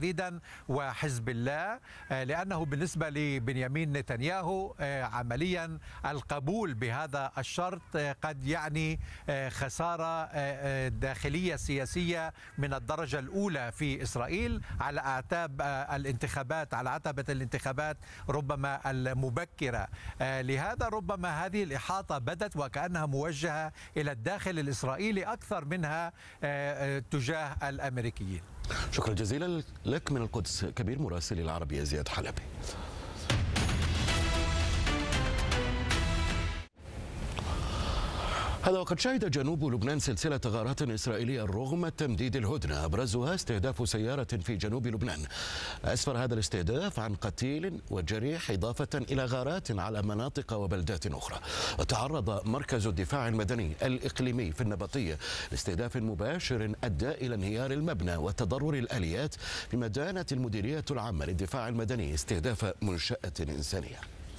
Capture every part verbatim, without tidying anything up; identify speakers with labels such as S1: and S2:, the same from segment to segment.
S1: تحديدا وحزب الله، لأنه بالنسبة لبنيامين نتنياهو عمليا القبول بهذا الشرط قد يعني خسارة داخلية سياسية من الدرجة الأولى في إسرائيل على أعتاب الانتخابات على عتبة الانتخابات ربما المبكرة. لهذا ربما هذه الإحاطة بدت وكأنها موجهة إلى الداخل الإسرائيلي أكثر منها تجاه الأمريكيين.
S2: شكرا جزيلا لك من القدس كبير مراسل العربية زياد حلبي. هذا وقد شهد جنوب لبنان سلسلة غارات إسرائيلية رغم تمديد الهدنة، أبرزها استهداف سيارة في جنوب لبنان. أسفر هذا الاستهداف عن قتيل وجريح إضافة إلى غارات على مناطق وبلدات أخرى. وتعرض مركز الدفاع المدني الإقليمي في النبطية لاستهداف مباشر أدى إلى انهيار المبنى وتضرر الآليات، فيما دانت المديرية العامة للدفاع المدني استهداف منشأة إنسانية.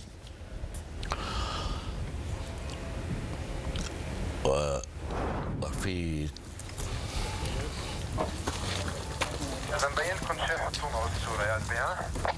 S2: وفي
S3: إذا مبين لكم شيء حطونا بالصورة يا قلبي. ها